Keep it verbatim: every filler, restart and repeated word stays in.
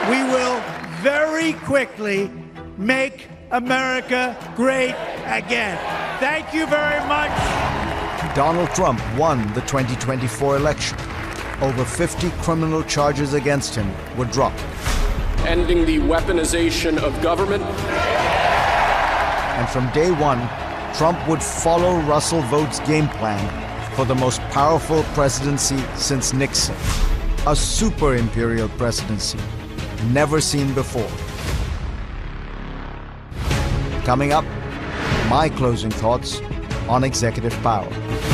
we will very quickly make America great again. Thank you very much. Donald Trump won the twenty twenty-four election. Over fifty criminal charges against him were dropped. Ending the weaponization of government. And from day one, Trump would follow Russell Vought's game plan for the most powerful presidency since Nixon. A super imperial presidency, never seen before. Coming up, my closing thoughts on executive power.